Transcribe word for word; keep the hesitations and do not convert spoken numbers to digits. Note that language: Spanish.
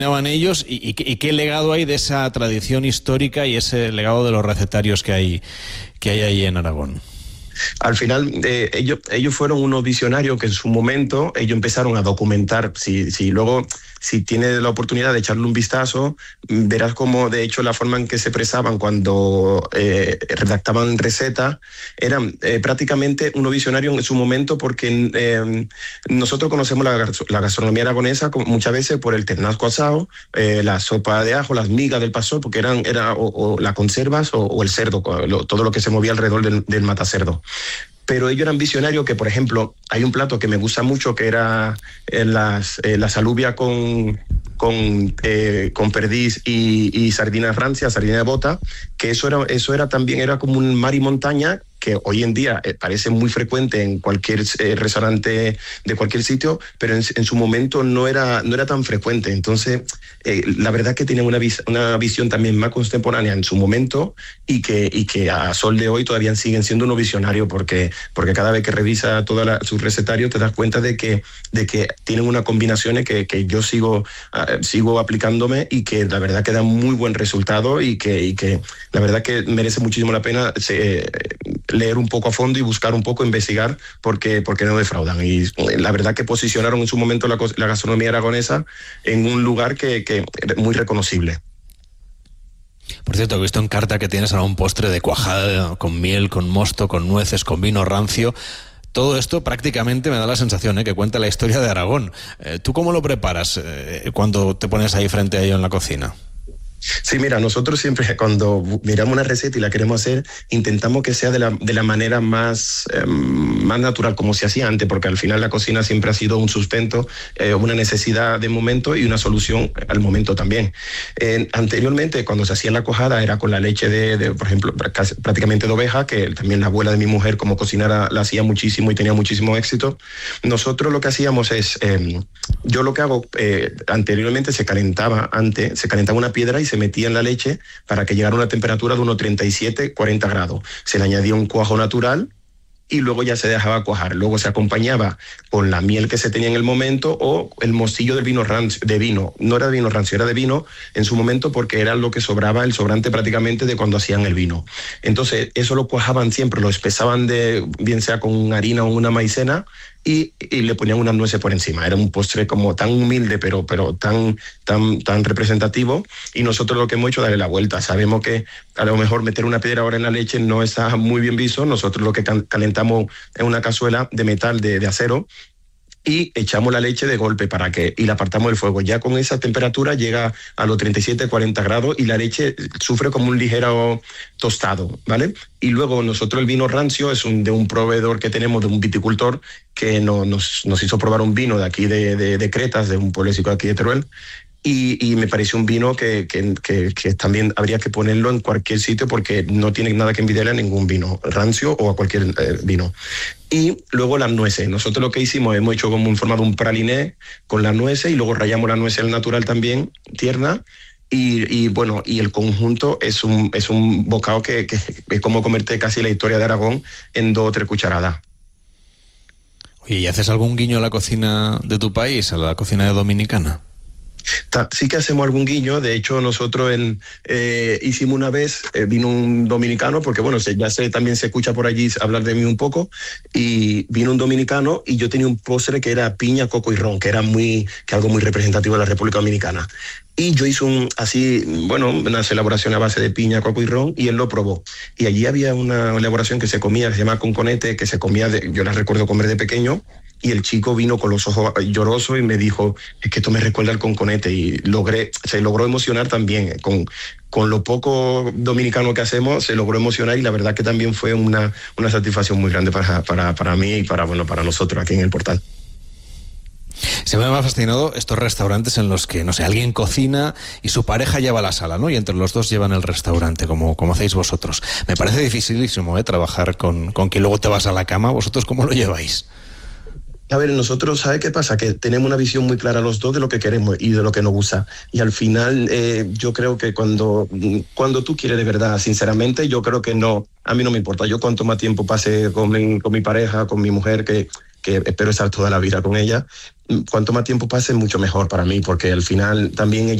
ellos y, y, y qué legado hay de esa tradición histórica y ese legado de los recetarios que hay, que hay ahí en Aragón. Al final, eh, ellos, ellos fueron unos visionarios que en su momento ellos empezaron a documentar. Si, si luego, si tienes la oportunidad de echarle un vistazo, verás cómo, de hecho, la forma en que se expresaban cuando eh, redactaban recetas eran eh, prácticamente unos visionarios en su momento, porque eh, nosotros conocemos la, la gastronomía aragonesa muchas veces por el ternasco asado, eh, la sopa de ajo, las migas del pastor, porque eran era, o, o las conservas o, o el cerdo, lo, todo lo que se movía alrededor del, del matacerdo. Pero ellos eran visionarios que, por ejemplo, hay un plato que me gusta mucho que era eh, las, eh, las alubias con, con, eh, con perdiz y, y sardina rancia, sardina de bota, que eso era, eso era también era como un mar y montaña que hoy en día eh, parece muy frecuente en cualquier eh, restaurante de cualquier sitio, pero en, en su momento no era, no era tan frecuente. Entonces, eh, la verdad que tienen una, vis una visión también más contemporánea en su momento y que, y que a sol de hoy todavía siguen siendo unos visionarios, porque, porque cada vez que revisa todo su recetario te das cuenta de que, de que tienen unas combinaciones que, que yo sigo, uh, sigo aplicándome y que la verdad que dan muy buen resultado y que, y que la verdad que merece muchísimo la pena se, leer un poco a fondo y buscar un poco, investigar, porque, porque no defraudan. Y la verdad que posicionaron en su momento la, la gastronomía aragonesa en un lugar que, que muy reconocible. Por cierto, he visto en carta que tienes ahora un postre de cuajada con miel, con mosto, con nueces, con vino rancio. Todo esto prácticamente me da la sensación ¿eh? que cuenta la historia de Aragón. Eh, ¿Tú cómo lo preparas eh, cuando te pones ahí frente a ello en la cocina? Sí, mira, nosotros siempre cuando miramos una receta y la queremos hacer, intentamos que sea de la, de la manera más, eh, más natural, como se hacía antes, porque al final la cocina siempre ha sido un sustento, eh, una necesidad de momento y una solución al momento también. Eh, anteriormente, cuando se hacía la cuajada, era con la leche de, de por ejemplo, prácticamente de oveja, que también la abuela de mi mujer como cocinera la hacía muchísimo y tenía muchísimo éxito. Nosotros lo que hacíamos es, eh, yo lo que hago, eh, anteriormente se calentaba, antes se calentaba una piedra y se metía en la leche para que llegara a una temperatura de unos treinta y siete, cuarenta grados. Se le añadía un cuajo natural y luego ya se dejaba cuajar. Luego se acompañaba con la miel que se tenía en el momento o el mostillo del vino rancio, de vino. No era de vino rancio, era de vino en su momento porque era lo que sobraba, el sobrante prácticamente de cuando hacían el vino. Entonces eso lo cuajaban siempre, lo espesaban de, bien sea con harina o una maicena, Y, y le ponían unas nueces por encima. Era un postre como tan humilde, pero, pero tan, tan, tan representativo. Y nosotros lo que hemos hecho es darle la vuelta. Sabemos que a lo mejor meter una piedra ahora en la leche no está muy bien visto. Nosotros lo que calentamos es una cazuela de metal, de, de acero, y echamos la leche de golpe para que y la apartamos del fuego. Ya con esa temperatura llega a los treinta y siete, cuarenta grados y la leche sufre como un ligero tostado, ¿vale? Y luego nosotros el vino rancio es un, de un proveedor que tenemos, de un viticultor que no, nos, nos hizo probar un vino de aquí de, de, de Cretas, de un pueblecito aquí de Teruel. Y, y me pareció un vino que, que, que, que también habría que ponerlo en cualquier sitio porque no tiene nada que envidiarle a ningún vino rancio o a cualquier eh, vino. Y luego las nueces. Nosotros lo que hicimos, hemos hecho como en forma de un praliné con las nueces y luego rallamos la nuez al natural también, tierna. Y, y bueno, y el conjunto es un, es un bocado que, que es como comerte casi la historia de Aragón en dos o tres cucharadas. Oye, ¿y haces algún guiño a la cocina de tu país, a la cocina dominicana? Sí que hacemos algún guiño. De hecho, nosotros en, eh, hicimos una vez, eh, vino un dominicano, porque bueno, ya sé, también se escucha por allí hablar de mí un poco, y vino un dominicano y yo tenía un postre que era piña, coco y ron, que era muy, que algo muy representativo de la República Dominicana. Y yo hice un, así, bueno, unas elaboraciones a base de piña, coco y ron, y él lo probó. Y allí había una elaboración que se comía, que se llama conconete, que se comía, de, yo la recuerdo comer de pequeño, y el chico vino con los ojos llorosos y me dijo, es que esto me recuerda al conconete, y logré, se logró emocionar también, con, con lo poco dominicano que hacemos, se logró emocionar, y la verdad que también fue una, una satisfacción muy grande para, para, para mí y para, bueno, para nosotros aquí en el portal. Siempre me ha fascinado estos restaurantes en los que, no sé, alguien cocina y su pareja lleva la sala, ¿no? Y entre los dos llevan el restaurante, como, como hacéis vosotros. Me parece dificilísimo, ¿eh? Trabajar con, con quien luego te vas a la cama. ¿Vosotros cómo lo lleváis? A ver, nosotros, ¿sabe qué pasa? Que tenemos una visión muy clara los dos de lo que queremos y de lo que nos gusta. Y al final, eh, yo creo que cuando, cuando tú quieres de verdad, sinceramente, yo creo que no, a mí no me importa. Yo cuanto más tiempo pase con mi, con mi pareja, con mi mujer, que que espero estar toda la vida con ella. Cuanto más tiempo pase, mucho mejor para mí, porque al final también ella